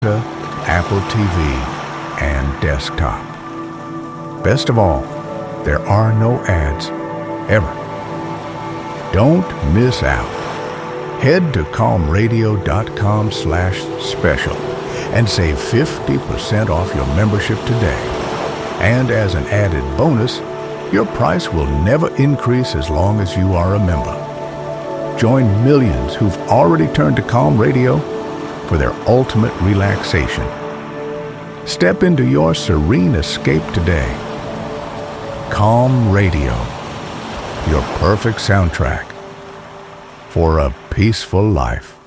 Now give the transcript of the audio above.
Apple TV, and desktop. Best of all, there are no ads, ever. Don't miss out. Head to calmradio.com/special and save 50% off your membership today. And as an added bonus, your price will never increase as long as you are a member. Join millions who've already turned to Calm Radio for their ultimate relaxation. Step into your serene escape today. Calm Radio, your perfect soundtrack for a peaceful life.